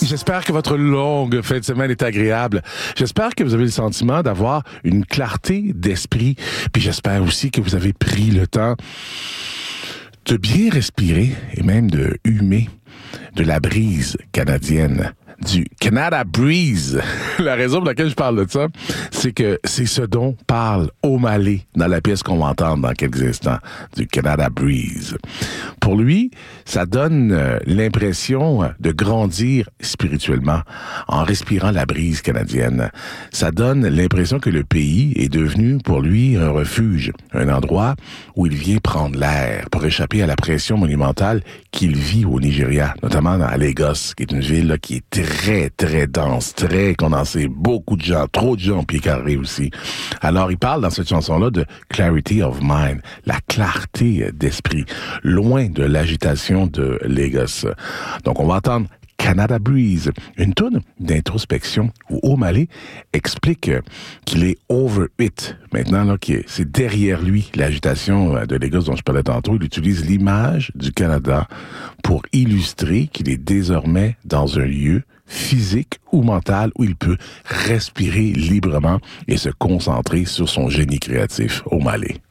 j'espère que votre longue fin de semaine est agréable. J'espère que vous avez le sentiment d'avoir une clarté d'esprit. Puis j'espère aussi que vous avez pris le temps de bien respirer et même de humer de la brise canadienne. Du Canada Breeze. La raison pour laquelle je parle de ça, c'est que c'est ce dont parle O'Malley dans la pièce qu'on va entendre dans quelques instants, du Canada Breeze. Pour lui, ça donne l'impression de grandir spirituellement en respirant la brise canadienne. Ça donne l'impression que le pays est devenu pour lui un refuge, un endroit où il vient prendre l'air pour échapper à la pression monumentale qu'il vit au Nigeria, notamment à Lagos, qui est une ville là, qui est très, très dense, très condensée, beaucoup de gens, trop de gens au pied carré aussi. Alors, il parle dans cette chanson-là de clarity of mind, la clarté d'esprit, loin de l'agitation de Lagos. Donc, on va entendre Canada Breeze, une toune d'introspection où O'Malley explique qu'il est over it. Maintenant, là, c'est derrière lui l'agitation de Lagos dont je parlais tantôt. Il utilise l'image du Canada pour illustrer qu'il est désormais dans un lieu physique ou mental où il peut respirer librement et se concentrer sur son génie créatif. O'Malley.